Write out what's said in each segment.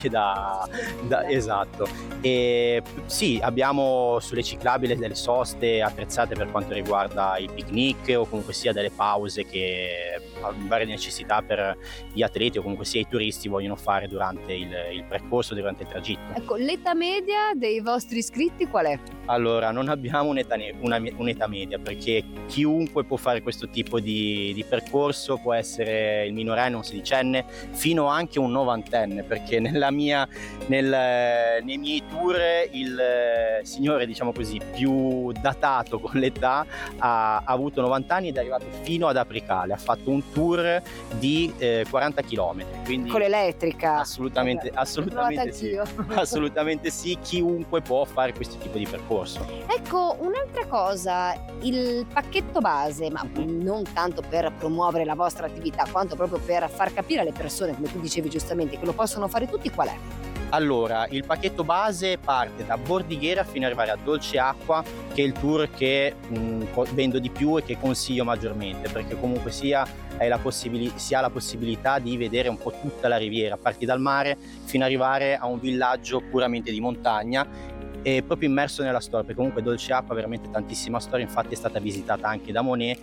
esatto. E sì, abbiamo sulle ciclabili delle soste attrezzate per quanto riguarda i picnic o comunque sia delle pause che a varie necessità per gli atleti o comunque sia i turisti vogliono fare durante il percorso, durante il tragitto. Ecco, l'età media dei vostri iscritti qual è? Allora, non abbiamo un'età media, perché chiunque può fare questo tipo di percorso, può essere il minorenne, un sedicenne, fino anche un novantenne, perché nei miei tour il signore, diciamo così, più datato con l'età ha avuto 90 anni ed è arrivato fino ad Apricale, ha fatto un tour di 40 km. Quindi con l'elettrica? Assolutamente sì. Assolutamente sì, chiunque può fare questo tipo di percorso. Ecco, un'altra cosa, il pacchetto base, ma non tanto per promuovere la vostra attività, quanto proprio per far capire alle persone, come tu dicevi giustamente, che lo possono fare tutti, qual è? Allora, il pacchetto base parte da Bordighera fino ad arrivare a Dolce Acqua, che è il tour che vendo di più e che consiglio maggiormente, perché comunque si ha la possibilità di vedere un po' tutta la riviera, parti dal mare fino ad arrivare a un villaggio puramente di montagna e proprio immerso nella storia, perché comunque Dolce Acqua ha veramente tantissima storia, infatti è stata visitata anche da Monet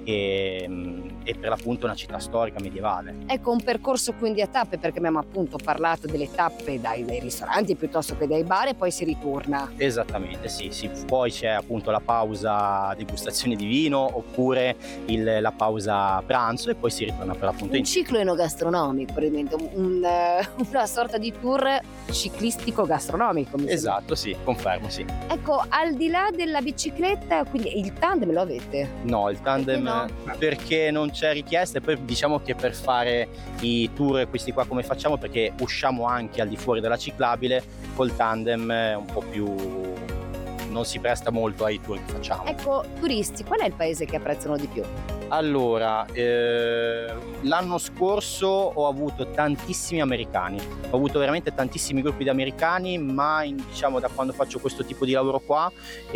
e per l'appunto è una città storica medievale. Ecco, un percorso quindi a tappe, perché abbiamo appunto parlato delle tappe dai ristoranti piuttosto che dai bar e poi si ritorna. Esattamente, sì. Poi c'è appunto la pausa degustazione di vino oppure la pausa pranzo e poi si ritorna per l'appunto un ciclo enogastronomico, praticamente una sorta di tour ciclistico gastronomico. Esatto, sì, confermo, sì. Ecco, al di là della bicicletta, quindi il tandem lo avete? No, il tandem perché non c'è richiesta, e poi diciamo che per fare i tour questi qua come facciamo, perché usciamo anche al di fuori della ciclabile, col tandem è un po' più, non si presta molto ai tour che facciamo. Ecco, turisti, qual è il paese che apprezzano di più? Allora, l'anno scorso ho avuto tantissimi americani, ho avuto veramente tantissimi gruppi di americani, ma diciamo da quando faccio questo tipo di lavoro qua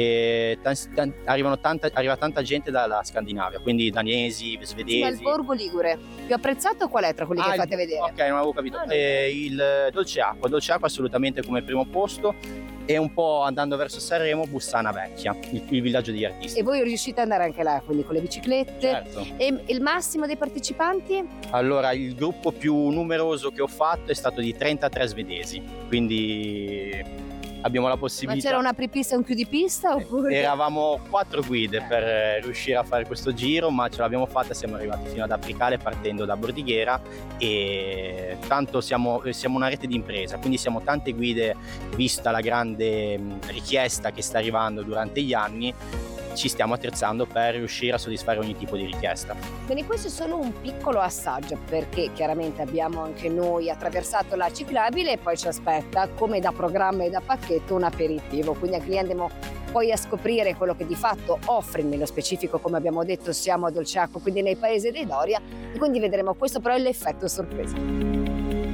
arriva tanta gente dalla Scandinavia, quindi danesi, svedesi. Dal Borgo Ligure, più apprezzato qual è tra quelli che fate vedere? Ok, non avevo capito. Il Dolce Acqua assolutamente come primo posto. E un po' andando verso Sanremo, Bussana Vecchia, il villaggio degli artisti. E voi riuscite ad andare anche là, quindi con le biciclette? Certo. E il massimo dei partecipanti? Allora, il gruppo più numeroso che ho fatto è stato di 33 svedesi, quindi abbiamo la possibilità. Ma c'era una apripista e un chiudipista? Oppure? Eravamo 4 guide per riuscire a fare questo giro, ma ce l'abbiamo fatta, siamo arrivati fino ad Apricale partendo da Bordighera e tanto siamo una rete di impresa, quindi siamo tante guide, vista la grande richiesta che sta arrivando durante gli anni. Ci stiamo attrezzando per riuscire a soddisfare ogni tipo di richiesta. Quindi questo è solo un piccolo assaggio, perché chiaramente abbiamo anche noi attraversato la ciclabile e poi ci aspetta, come da programma e da pacchetto, un aperitivo, quindi anche lì andremo poi a scoprire quello che di fatto offre. Nello specifico, come abbiamo detto, siamo a Dolce Acqua, quindi nei paesi dei Doria, e quindi vedremo. Questo però è l'effetto sorpresa.